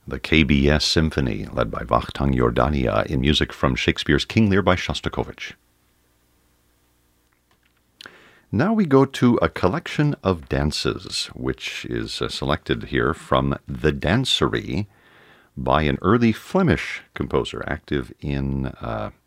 The KBS Symphony, led by Vakhtang Yordania, in music from Shakespeare's King Lear by Shostakovich. Now we go to a collection of dances, which is selected here from The Dancery by an early Flemish composer active in